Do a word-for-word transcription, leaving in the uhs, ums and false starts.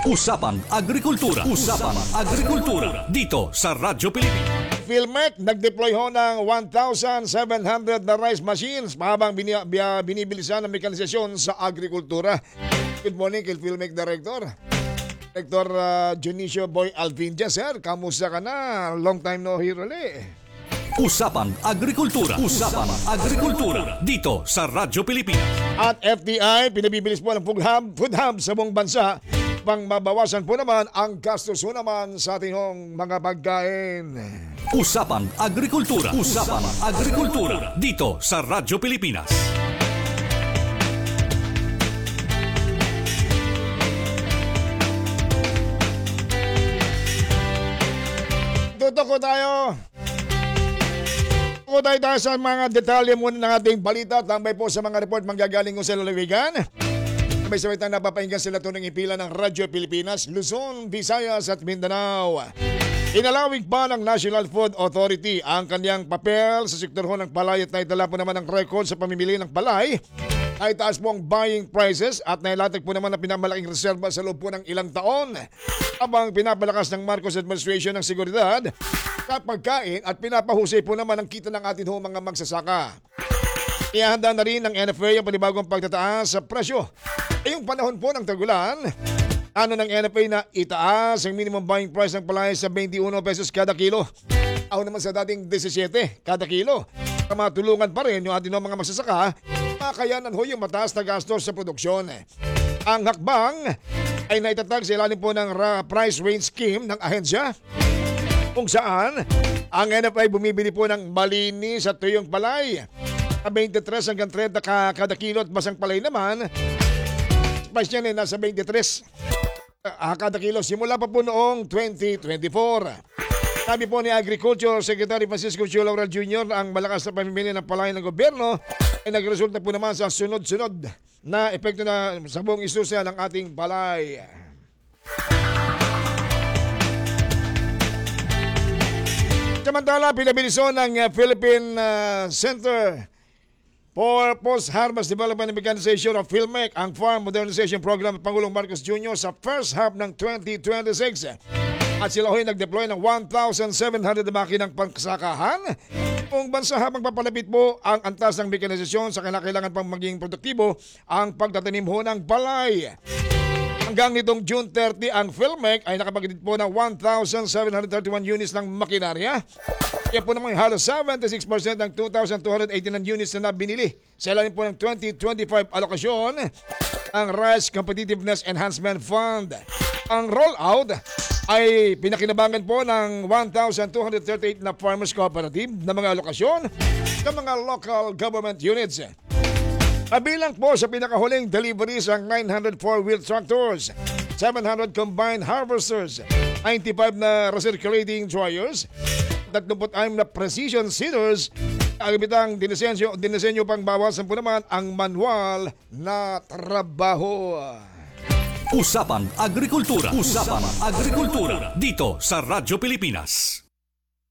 Usapang Agrikultura. Usapang Agrikultura. Dito sa Radyo Pilipinas. Philmec nag-deploy ho ng one thousand seven hundred na rice machines habang bini binibilisan ng mekanisasyon sa agrikultura. Good morning kay Philmec Director. Director uh, Junicio Boy Alvinja, sir. Kamusta ka na? Long time no hear ulit. Usapang Agrikultura. Usapang Agrikultura. Dito sa Radyo Pilipinas. At F D I, pinabibilis po ng food hub, food hub sa buong bansa pang mabawasan po naman ang gastos po naman sa ating hong mga pagkain. Usapang Agrikultura. Usapang Agrikultura. Dito sa Radyo Pilipinas. Tutok ko tayo. Tutok tayo tayo sa mga detalye muna ng ating balita. Tambay po sa mga report manggagaling ko sa lalawigan. May sawitang napapahinggan sila tunang ipila ng Radyo Pilipinas, Luzon, Visayas at Mindanao. Inalawig pa ng National Food Authority ang kanyang papel sa sektor ho ng palay at naitala po naman ang record sa pamimili ng palay. Ay taas po ang buying prices at nailatag po naman ang pinamalaking reserba sa loob po ng ilang taon. Habang pinapalakas ng Marcos Administration ng seguridad, kapagkain at pinapahusay po naman ang kita ng ating ho mga magsasaka. Ihanda na rin ng N F A ang panibagong pagtataas sa presyo. E yung panahon po ng tagulan, ano ng N F A na itaas ang minimum buying price ng palay sa twenty-one pesos kada kilo. Ako naman sa dating seventeen kada kilo. Matulungan pa rin yung ating mga magsasaka, makayanan ho yung mataas na gastos sa produksyon. Ang hakbang ay naitatag sa ilalim po ng price range scheme ng ahensya, kung saan ang N F A bumibili po ng malinis at tuyong palay. twenty-three hanggang thirty ka kada kilo at basang palay naman, price niyan ay nasa twenty-three uh, kada kilo simula pa po noong twenty twenty-four. Sabi po ni Agriculture Secretary Francisco Chio Laurel Junior ang malakas na pamimili ng palay ng gobyerno ay nagresulta po naman sa sunod-sunod na epekto na sa buong isusya ng ating palay. Samantala, pinabilison ng Philippine uh, Center for Post-Harvest Development and Mechanization of Philmec ang Farm Modernization Program ng Pangulong Marcos Junior sa first half ng twenty twenty-six. At sila ho'y nag-deploy ng one thousand seven hundred na makinang pangsakahan. Kung bansa habang papalapit po ang antas ng mekanisasyon sa kailangan pang maging produktibo ang pagtatanim ho ng palay. Hanggang nitong June thirty, ang Philmec ay nakapagdit po ng one thousand seven hundred thirty-one units ng makinarya. Kaya po naman halos seventy-six percent ng two thousand two hundred eighty-nine units na nabinili sa ilalim po ng twenty twenty-five alokasyon ang Rice Competitiveness Enhancement Fund. Ang rollout ay pinakinabangan po ng one thousand two hundred thirty-eight na farmers cooperative na mga alokasyon ng mga local government units. Kabilang po sa pinakahuling deliveries ang nine hundred four-wheel tractors, seven hundred combined harvesters, ninety-five na recirculating dryers, thirty-six na precision seeders, ang ibitang dinisenyo, dinisenyo pang bawasan po naman ang manual na trabaho. Usapang Agrikultura. Usapang Agrikultura. Dito sa Radyo Pilipinas.